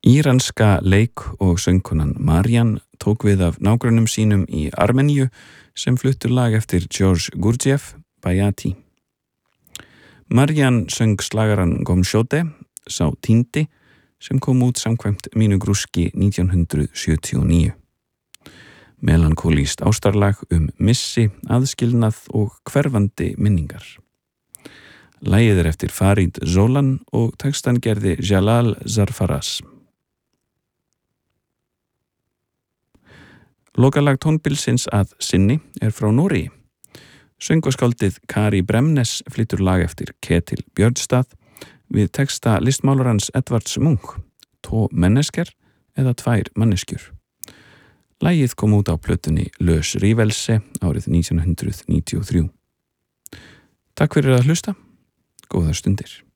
Íranska leik- og söngkonan Marian tók við af nágrönnum sínum í Armeníu sem fluttur lag eftir George Gurdjieff, Bayati. Marian söng slagaran Gomshote, sá týndi, sem kom út samkvæmt Mínu grúski 1979. Melankólískt ástarlag missi, aðskilnað og hverfandi minningar. Lagið eftir Farid Zolan og textan gerði Jalal Zarfaras. Lokalag tónbilsins að sinni frá Noregi. Söngvaskáldið Kari Bremnes flytur lag eftir Ketil Björnstað við texta listmálarans Edvards Munch, Tó mennesker eða tvær manneskjur. Lagið kom út á plötunni Løs Rivelse árið 1993. Takk fyrir að hlusta. Góðar stundir.